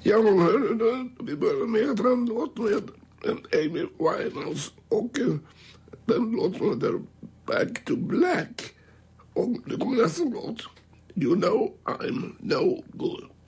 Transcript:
Ja, hörru du, vi börjar med en låt med Amy Winehouse och den låt som heter Back to Black. Och det kommer nästa låt. You know I'm no good.